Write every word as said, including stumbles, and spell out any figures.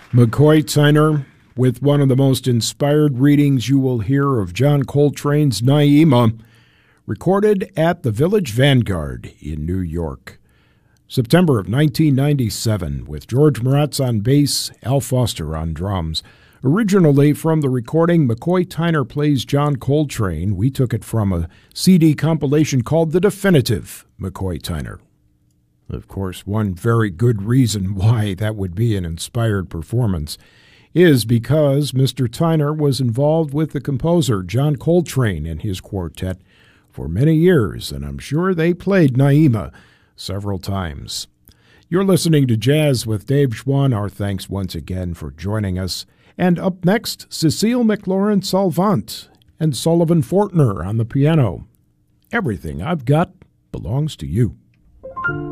McCoy Tyner with one of the most inspired readings you will hear of John Coltrane's Naima, recorded at the Village Vanguard in New York. September of nineteen ninety-seven, with George Moratz on bass, Al Foster on drums. Originally from the recording McCoy Tyner Plays John Coltrane, we took it from a C D compilation called The Definitive McCoy Tyner. Of course, one very good reason why that would be an inspired performance is because Mister Tyner was involved with the composer John Coltrane and his quartet for many years, and I'm sure they played Naima several times. You're listening to Jazz with Dave Schwann. Our thanks once again for joining us. And up next, Cecile McLaurin Salvant and Sullivan Fortner on the piano. Everything I've got belongs to you.